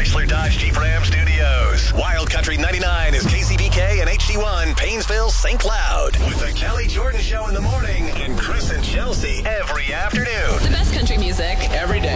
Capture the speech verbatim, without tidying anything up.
Chrysler Dodge Jeep Ram Studios. Wild Country ninety-nine is K C B K and H D one, Paynesville, Saint Cloud. With the Kelly Jordan Show in the morning and Chris and Chelsea every afternoon.